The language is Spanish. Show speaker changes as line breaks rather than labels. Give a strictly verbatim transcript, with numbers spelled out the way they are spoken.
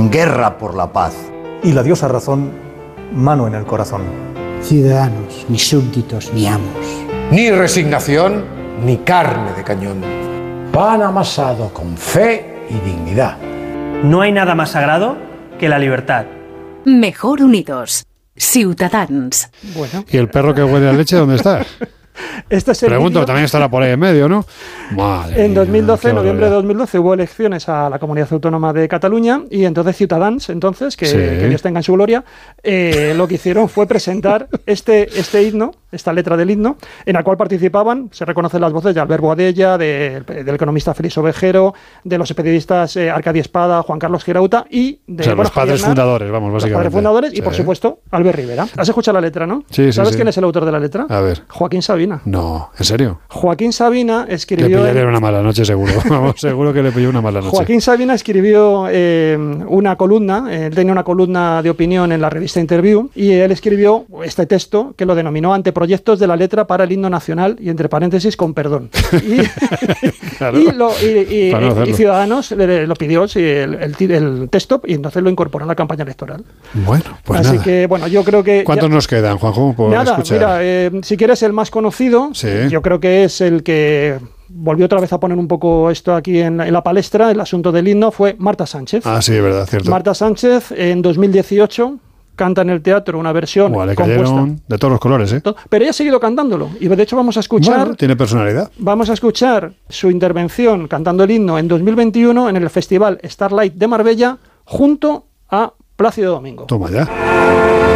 en guerra por la paz.
Y la diosa razón, mano en el corazón.
Ciudadanos, ni súbditos, ni amos.
Ni resignación, ni carne de cañón. Pan amasado con fe y dignidad.
No hay nada más sagrado que la libertad.
Mejor unidos. Ciutadans.
Bueno.
¿Y el perro que huele a leche dónde está?
Este es el
Pregunto,
vídeo.
también estará por ahí en medio, ¿no? Madre
En dos mil doce,
mía,
noviembre de dos mil doce, hubo elecciones a la Comunidad Autónoma de Cataluña y entonces Ciutadans, entonces, que,
Sí.
que Dios tenga en su gloria, eh, lo que hicieron fue presentar este, este himno, esta letra del himno, en la cual participaban, se reconocen las voces de Albert Boadella, de, del economista Félix Ovejero, de los periodistas eh, Arcadi Espada, Juan Carlos Girauta y de
O sea,
bueno,
los padres
Javier Nart,
fundadores, vamos,
los
básicamente.
padres fundadores y,
Sí.
por supuesto, Albert Rivera. ¿Has escuchado la letra, no?
Sí, sí,
¿Sabes
sí.
quién es el autor de la letra?
A ver.
Joaquín Sabina.
No, ¿en serio?
Joaquín Sabina
Le
escribió...
pillaría
en-
una mala noche, seguro. Vamos, seguro que le pilló una mala noche.
Joaquín Sabina escribió eh, una columna, él tenía una columna de opinión en la revista Interview y él escribió este texto que lo denominó Anteproyectos de la letra para el himno nacional y entre paréntesis con perdón. Y,
Claro.
y, lo- y- y-
Para no hacerlo.
y Ciudadanos le, le- lo pidió sí, el, el ti- el texto y entonces lo incorporó en la campaña electoral.
Bueno, pues
Así
nada.
que bueno, yo creo que...
¿Cuántos
ya-
nos quedan, Juanjo, por
Nada,
escuchar?
mira, eh, si quieres el más conocido,
Sí.
yo creo que es el que volvió otra vez a poner un poco esto aquí en, la- en la palestra, el asunto del himno, fue Marta Sánchez.
Ah, sí, verdad, cierto.
Marta Sánchez en dos mil dieciocho canta en el teatro una versión
Buah, le
compuesta.
cayeron de todos los colores, ¿eh?
Pero ella ha seguido cantándolo y de hecho vamos a escuchar
Bueno, tiene personalidad.
vamos a escuchar su intervención cantando el himno en dos mil veintiuno en el Festival Starlight de Marbella junto a Plácido Domingo.
Toma ya.